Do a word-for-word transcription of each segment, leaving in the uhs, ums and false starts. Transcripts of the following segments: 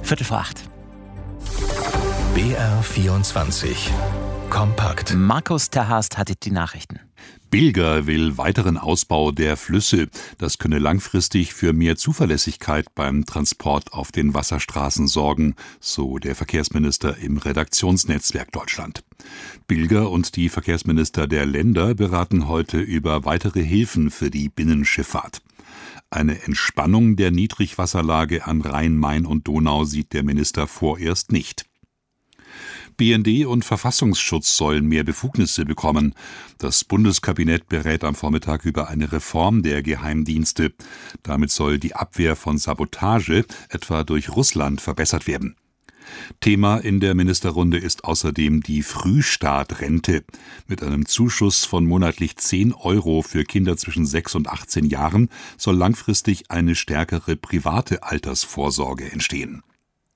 Viertel vor acht. B R vierundzwanzig. Kompakt. Markus Terhast hatte die Nachrichten. Bilger will weiteren Ausbau der Flüsse. Das könne langfristig für mehr Zuverlässigkeit beim Transport auf den Wasserstraßen sorgen, so der Verkehrsminister im Redaktionsnetzwerk Deutschland. Bilger und die Verkehrsminister der Länder beraten heute über weitere Hilfen für die Binnenschifffahrt. Eine Entspannung der Niedrigwasserlage an Rhein, Main und Donau sieht der Minister vorerst nicht. B N D und Verfassungsschutz sollen mehr Befugnisse bekommen. Das Bundeskabinett berät am Vormittag über eine Reform der Geheimdienste. Damit soll die Abwehr von Sabotage, etwa durch Russland, verbessert werden. Thema in der Ministerrunde ist außerdem die Frühstartrente. Mit einem Zuschuss von monatlich zehn Euro für Kinder zwischen sechs und achtzehn Jahren soll langfristig eine stärkere private Altersvorsorge entstehen.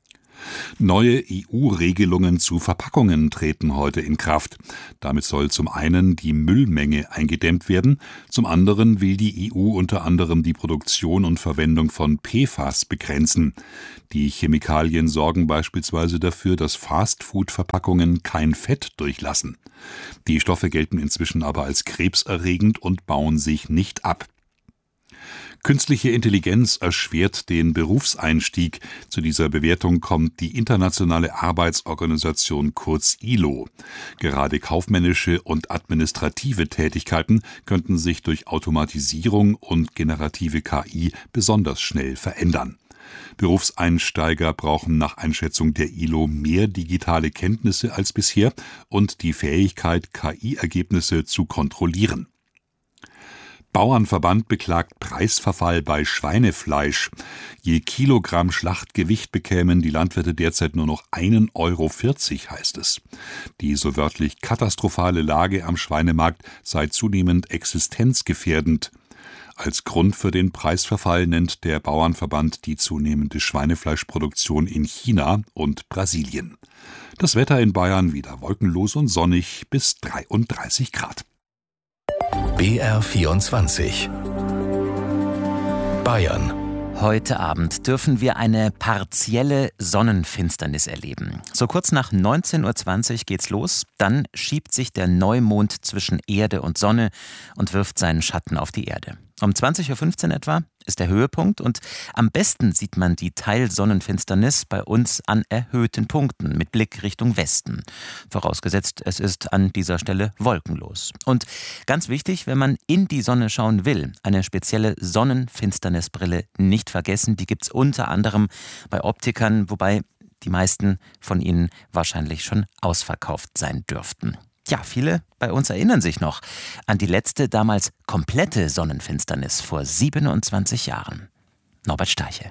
Neue E U-Regelungen zu Verpackungen treten heute in Kraft. Damit soll zum einen die Müllmenge eingedämmt werden, zum anderen will die E U unter anderem die Produktion und Verwendung von P F A S begrenzen. Die Chemikalien sorgen beispielsweise dafür, dass Fastfood-Verpackungen kein Fett durchlassen. Die Stoffe gelten inzwischen aber als krebserregend und bauen sich nicht ab. Künstliche Intelligenz erschwert den Berufseinstieg. Zu dieser Bewertung kommt die Internationale Arbeitsorganisation kurz I L O. Gerade kaufmännische und administrative Tätigkeiten könnten sich durch Automatisierung und generative K I besonders schnell verändern. Berufseinsteiger brauchen nach Einschätzung der I L O mehr digitale Kenntnisse als bisher und die Fähigkeit, K I-Ergebnisse zu kontrollieren. Bauernverband beklagt Preisverfall bei Schweinefleisch. Je Kilogramm Schlachtgewicht bekämen die Landwirte derzeit nur noch ein Euro vierzig, heißt es. Die so wörtlich katastrophale Lage am Schweinemarkt sei zunehmend existenzgefährdend. Als Grund für den Preisverfall nennt der Bauernverband die zunehmende Schweinefleischproduktion in China und Brasilien. Das Wetter in Bayern wieder wolkenlos und sonnig bis dreiunddreißig Grad. B R vierundzwanzig. Bayern. Heute Abend dürfen wir eine partielle Sonnenfinsternis erleben. So kurz nach neunzehn Uhr zwanzig geht's los. Dann schiebt sich der Neumond zwischen Erde und Sonne und wirft seinen Schatten auf die Erde. Um zwanzig Uhr fünfzehn etwa ist der Höhepunkt und am besten sieht man die Teilsonnenfinsternis bei uns an erhöhten Punkten mit Blick Richtung Westen. Vorausgesetzt, es ist an dieser Stelle wolkenlos. Und ganz wichtig, wenn man in die Sonne schauen will, eine spezielle Sonnenfinsternisbrille nicht vergessen. Die gibt's unter anderem bei Optikern, wobei die meisten von ihnen wahrscheinlich schon ausverkauft sein dürften. Ja, viele bei uns erinnern sich noch an die letzte, damals komplette Sonnenfinsternis vor siebenundzwanzig Jahren. Norbert Steiche.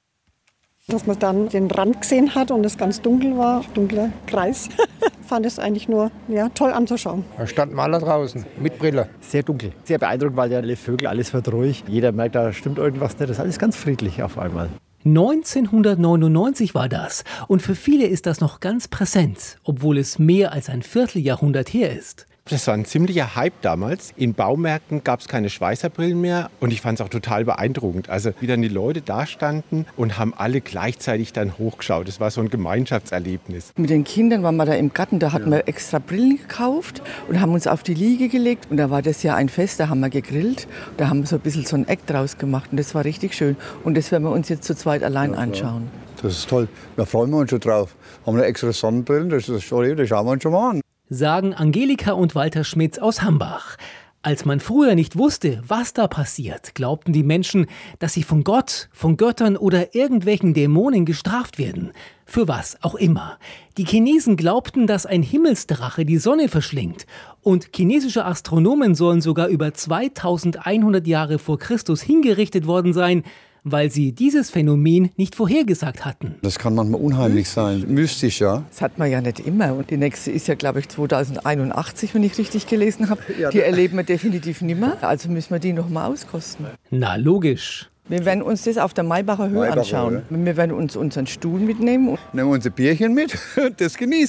Dass man dann den Rand gesehen hat und es ganz dunkel war, dunkler Kreis, fand es eigentlich nur ja, toll anzuschauen. Da standen wir alle draußen mit Brille. Sehr dunkel, sehr beeindruckend, weil ja alle Vögel, alles wird ruhig. Jeder merkt, da stimmt irgendwas nicht. Das ist alles ganz friedlich auf einmal. neunzehnhundertneunundneunzig war das und für viele ist das noch ganz präsent, obwohl es mehr als ein Vierteljahrhundert her ist. Das war ein ziemlicher Hype damals. In Baumärkten gab es keine Schweißerbrillen mehr und ich fand es auch total beeindruckend. Also wie dann die Leute da standen und haben alle gleichzeitig dann hochgeschaut. Das war so ein Gemeinschaftserlebnis. Mit den Kindern waren wir da im Garten, da hatten wir extra Brillen gekauft und haben uns auf die Liege gelegt. Und da war das ja ein Fest, da haben wir gegrillt. Da haben wir so ein bisschen so ein Eck draus gemacht und das war richtig schön. Und das werden wir uns jetzt zu zweit allein anschauen. Das ist toll, da freuen wir uns schon drauf. Haben wir extra Sonnenbrillen, das ist toll, das schauen wir uns schon mal an. Sagen Angelika und Walter Schmitz aus Hambach. Als man früher nicht wusste, was da passiert, glaubten die Menschen, dass sie von Gott, von Göttern oder irgendwelchen Dämonen gestraft werden. Für was auch immer. Die Chinesen glaubten, dass ein Himmelsdrache die Sonne verschlingt. Und chinesische Astronomen sollen sogar über zweitausendeinhundert Jahre vor Christus hingerichtet worden sein, weil sie dieses Phänomen nicht vorhergesagt hatten. Das kann manchmal unheimlich sein, mystisch, ja. Das hat man ja nicht immer. Und die nächste ist ja, glaube ich, zweitausendeinundachtzig, wenn ich richtig gelesen habe. Die erleben wir definitiv nicht mehr. Also müssen wir die noch mal auskosten. Na, logisch. Wir werden uns das auf der Maybacher Höhe Maybacher anschauen. Höhe. Wir werden uns unseren Stuhl mitnehmen. Nehmen wir unser Bierchen mit, das genießen wir.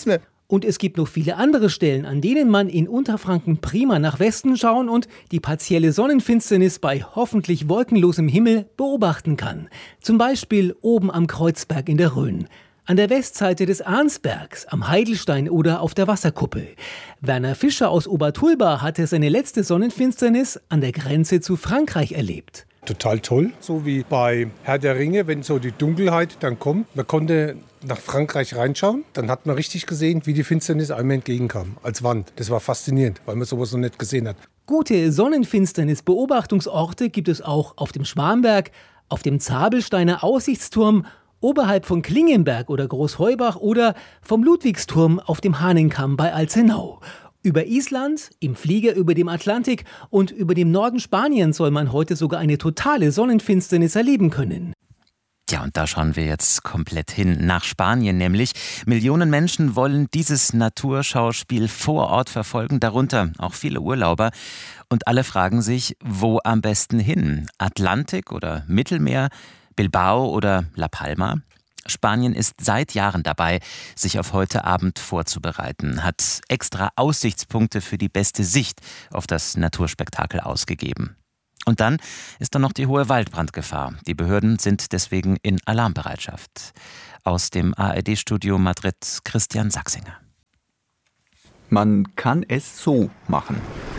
Und es gibt noch viele andere Stellen, an denen man in Unterfranken prima nach Westen schauen und die partielle Sonnenfinsternis bei hoffentlich wolkenlosem Himmel beobachten kann. Zum Beispiel oben am Kreuzberg in der Rhön, an der Westseite des Arnsbergs, am Heidelstein oder auf der Wasserkuppel. Werner Fischer aus Obertulba hatte seine letzte Sonnenfinsternis an der Grenze zu Frankreich erlebt. Total toll, so wie bei Herr der Ringe, wenn so die Dunkelheit dann kommt. Man konnte nach Frankreich reinschauen, dann hat man richtig gesehen, wie die Finsternis einem entgegenkam, als Wand. Das war faszinierend, weil man sowas noch nicht gesehen hat. Gute Sonnenfinsternis-Beobachtungsorte gibt es auch auf dem Schwarmberg, auf dem Zabelsteiner Aussichtsturm, oberhalb von Klingenberg oder Großheubach oder vom Ludwigsturm auf dem Hahnenkamm bei Alzenau. Über Island, im Flieger über dem Atlantik und über dem Norden Spaniens soll man heute sogar eine totale Sonnenfinsternis erleben können. Ja, und da schauen wir jetzt komplett hin, nach Spanien nämlich. Millionen Menschen wollen dieses Naturschauspiel vor Ort verfolgen, darunter auch viele Urlauber. Und alle fragen sich, wo am besten hin? Atlantik oder Mittelmeer, Bilbao oder La Palma? Spanien ist seit Jahren dabei, sich auf heute Abend vorzubereiten, hat extra Aussichtspunkte für die beste Sicht auf das Naturspektakel ausgegeben. Und dann ist da noch die hohe Waldbrandgefahr. Die Behörden sind deswegen in Alarmbereitschaft. Aus dem A R D-Studio Madrid, Christian Sachsinger. Man kann es so machen.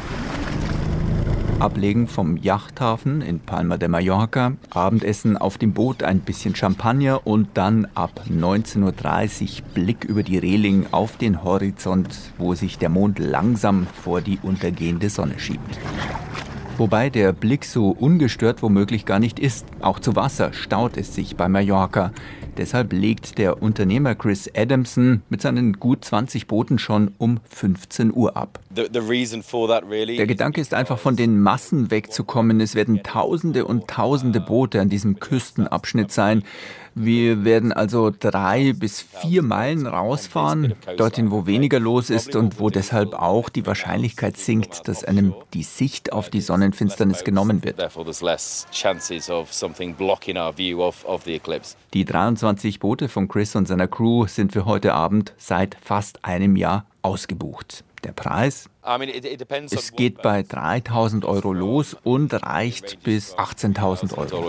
Ablegen vom Yachthafen in Palma de Mallorca, Abendessen auf dem Boot, ein bisschen Champagner und dann ab neunzehn Uhr dreißig Blick über die Reling auf den Horizont, wo sich der Mond langsam vor die untergehende Sonne schiebt. Wobei der Blick so ungestört womöglich gar nicht ist. Auch zu Wasser staut es sich bei Mallorca. Deshalb legt der Unternehmer Chris Adamson mit seinen gut zwanzig Booten schon um fünfzehn Uhr ab. Der Gedanke ist einfach, von den Massen wegzukommen. Es werden Tausende und Tausende Boote an diesem Küstenabschnitt sein. Wir werden also drei bis vier Meilen rausfahren, dorthin, wo weniger los ist und wo deshalb auch die Wahrscheinlichkeit sinkt, dass einem die Sicht auf die Sonnenfinsternis genommen wird. Die dreiundzwanzig Boote von Chris und seiner Crew sind für heute Abend seit fast einem Jahr ausgebucht. Der Preis? Es geht bei dreitausend Euro los und reicht bis achtzehntausend Euro.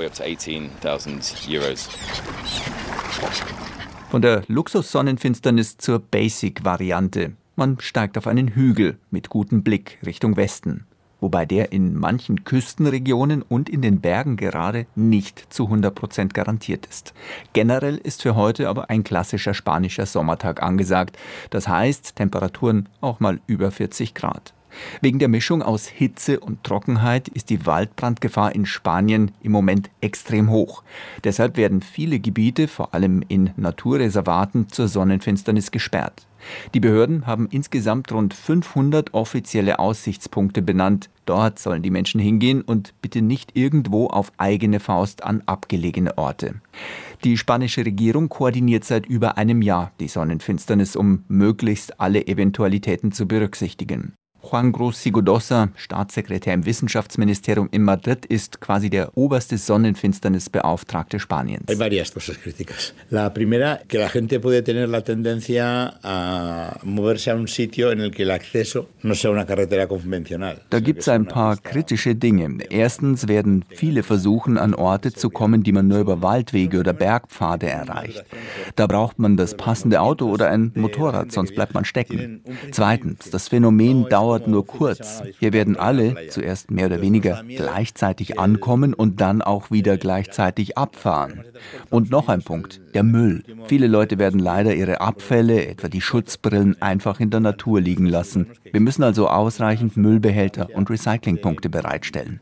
Von der Luxus-Sonnenfinsternis zur Basic-Variante. Man steigt auf einen Hügel mit gutem Blick Richtung Westen. Wobei der in manchen Küstenregionen und in den Bergen gerade nicht zu hundert Prozent garantiert ist. Generell ist für heute aber ein klassischer spanischer Sommertag angesagt. Das heißt, Temperaturen auch mal über vierzig Grad. Wegen der Mischung aus Hitze und Trockenheit ist die Waldbrandgefahr in Spanien im Moment extrem hoch. Deshalb werden viele Gebiete, vor allem in Naturreservaten, zur Sonnenfinsternis gesperrt. Die Behörden haben insgesamt rund fünfhundert offizielle Aussichtspunkte benannt. Dort sollen die Menschen hingehen und bitte nicht irgendwo auf eigene Faust an abgelegene Orte. Die spanische Regierung koordiniert seit über einem Jahr die Sonnenfinsternis, um möglichst alle Eventualitäten zu berücksichtigen. Juan Gros-Sigodosa, Staatssekretär im Wissenschaftsministerium in Madrid, ist quasi der oberste Sonnenfinsternisbeauftragte Spaniens. Hay varias cosas críticas. La primera, que la gente puede tener la tendencia a moverse a un sitio en el que el acceso no sea una carretera convencional. Da gibt es ein paar kritische Dinge. Erstens werden viele versuchen, an Orte zu kommen, die man nur über Waldwege oder Bergpfade erreicht. Da braucht man das passende Auto oder ein Motorrad, sonst bleibt man stecken. Zweitens, das Phänomen dauert nur kurz. Hier werden alle zuerst mehr oder weniger gleichzeitig ankommen und dann auch wieder gleichzeitig abfahren. Und noch ein Punkt, der Müll. Viele Leute werden leider ihre Abfälle, etwa die Schutzbrillen, einfach in der Natur liegen lassen. Wir müssen also ausreichend Müllbehälter und Recyclingpunkte bereitstellen.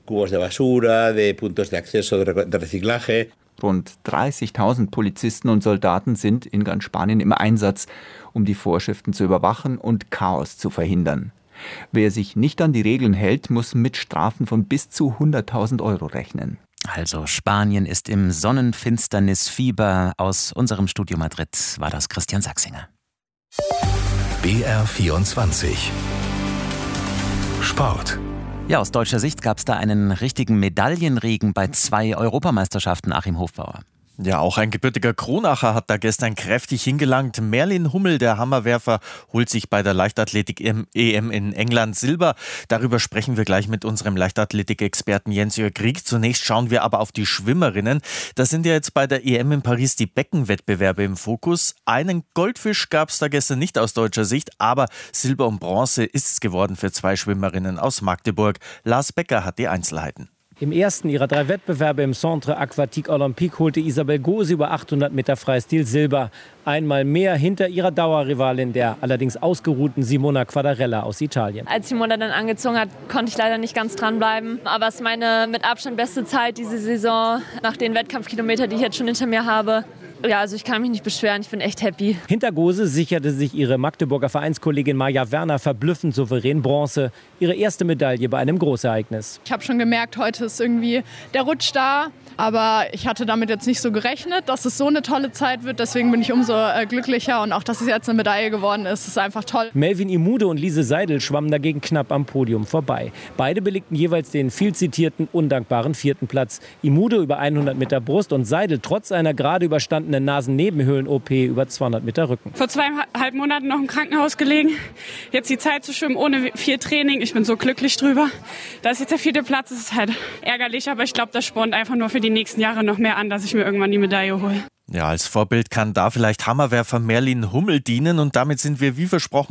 Rund dreißigtausend Polizisten und Soldaten sind in ganz Spanien im Einsatz, um die Vorschriften zu überwachen und Chaos zu verhindern. Wer sich nicht an die Regeln hält, muss mit Strafen von bis zu hunderttausend Euro rechnen. Also Spanien ist im Sonnenfinsternisfieber. Aus unserem Studio Madrid war das Christian Sachsinger. B R vierundzwanzig Sport. Ja, aus deutscher Sicht gab es da einen richtigen Medaillenregen bei zwei Europameisterschaften, Achim Hofbauer. Ja, auch ein gebürtiger Kronacher hat da gestern kräftig hingelangt. Merlin Hummel, der Hammerwerfer, holt sich bei der Leichtathletik-E M in England Silber. Darüber sprechen wir gleich mit unserem Leichtathletik-Experten Jens-Jörg Rieck. Zunächst schauen wir aber auf die Schwimmerinnen. Da sind ja jetzt bei der E M in Paris die Beckenwettbewerbe im Fokus. Einen Goldfisch gab es da gestern nicht aus deutscher Sicht, aber Silber und Bronze ist es geworden für zwei Schwimmerinnen aus Magdeburg. Lars Becker hat die Einzelheiten. Im ersten ihrer drei Wettbewerbe im Centre Aquatique Olympique holte Isabel Gose über achthundert Meter Freistil Silber. Einmal mehr hinter ihrer Dauerrivalin, der allerdings ausgeruhten Simona Quadarella aus Italien. Als Simona dann angezogen hat, konnte ich leider nicht ganz dranbleiben. Aber es ist meine mit Abstand beste Zeit diese Saison, nach den Wettkampfkilometern, die ich jetzt schon hinter mir habe. Ja, also ich kann mich nicht beschweren, ich bin echt happy. Hinter Gose sicherte sich ihre Magdeburger Vereinskollegin Maja Werner verblüffend souverän Bronze. Ihre erste Medaille bei einem Großereignis. Ich habe schon gemerkt, heute ist irgendwie der Rutsch da. Aber ich hatte damit jetzt nicht so gerechnet, dass es so eine tolle Zeit wird. Deswegen bin ich umso äh, glücklicher. Und auch, dass es jetzt eine Medaille geworden ist, ist einfach toll. Melvin Imude und Lise Seidel schwammen dagegen knapp am Podium vorbei. Beide belegten jeweils den viel zitierten, undankbaren vierten Platz. Imude über hundert Meter Brust und Seidel trotz einer gerade überstandenen Nasennebenhöhlen-O P über zweihundert Meter Rücken. Vor zweieinhalb Monaten noch im Krankenhaus gelegen. Jetzt die Zeit zu schwimmen ohne viel Training. Ich bin so glücklich drüber. Da ist jetzt der vierte Platz. Das ist halt ärgerlich, aber ich glaube, das spornt einfach nur für die nächsten Jahre noch mehr an, dass ich mir irgendwann die Medaille hole. Ja, als Vorbild kann da vielleicht Hammerwerfer Merlin Hummel dienen und damit sind wir wie versprochen